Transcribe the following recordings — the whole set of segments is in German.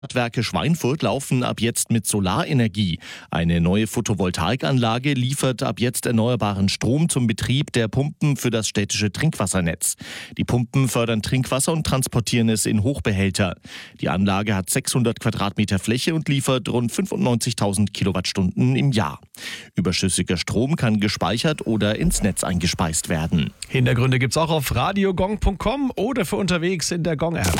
Stadtwerke Schweinfurt laufen ab jetzt mit Solarenergie. Eine neue Photovoltaikanlage liefert ab jetzt erneuerbaren Strom zum Betrieb der Pumpen für das städtische Trinkwassernetz. Die Pumpen fördern Trinkwasser und transportieren es in Hochbehälter. Die Anlage hat 600 Quadratmeter Fläche und liefert rund 95.000 Kilowattstunden im Jahr. Überschüssiger Strom kann gespeichert oder ins Netz eingespeist werden. Hintergründe gibt's auch auf radiogong.com oder für unterwegs in der Gong-App.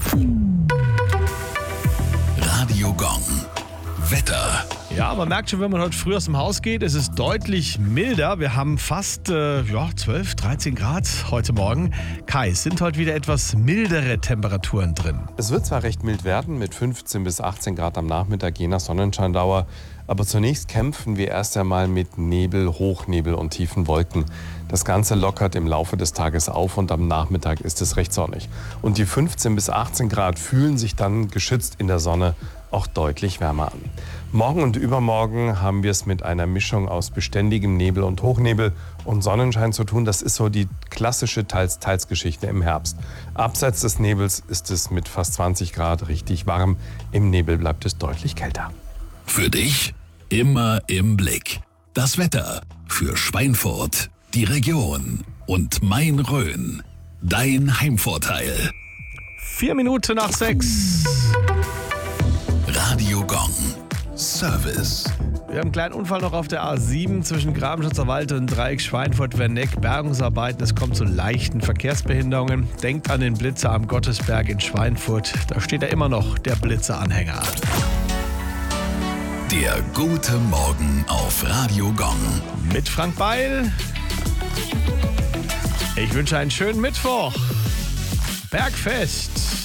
Radio Gong. Wetter. Ja, man merkt schon, wenn man heute früh aus dem Haus geht, es ist deutlich milder. Wir haben fast 12, 13 Grad heute Morgen. Kai, es sind heute wieder etwas mildere Temperaturen drin. Es wird zwar recht mild werden mit 15 bis 18 Grad am Nachmittag, je nach Sonnenscheindauer. Aber zunächst kämpfen wir erst einmal mit Nebel, Hochnebel und tiefen Wolken. Das Ganze lockert im Laufe des Tages auf und am Nachmittag ist es recht sonnig. Und die 15 bis 18 Grad fühlen sich dann geschützt in der Sonne auch deutlich wärmer an. Morgen und übermorgen haben wir es mit einer Mischung aus beständigem Nebel und Hochnebel und Sonnenschein zu tun. Das ist so die klassische Teils-Teils-Geschichte im Herbst. Abseits des Nebels ist es mit fast 20 Grad richtig warm. Im Nebel bleibt es deutlich kälter. Für dich immer im Blick. Das Wetter für Schweinfurt, die Region und Main-Rhön. Dein Heimvorteil. 4 Minuten nach 6. Radio Gong. Service. Wir haben einen kleinen Unfall noch auf der A7 zwischen Grabenschützer Wald und Dreieck Schweinfurt-Werneck. Bergungsarbeiten, es kommt zu leichten Verkehrsbehinderungen. Denkt an den Blitzer am Gottesberg in Schweinfurt. Da steht ja immer noch der Blitzeranhänger. Der gute Morgen auf Radio Gong. Mit Frank Beil. Ich wünsche einen schönen Mittwoch. Bergfest.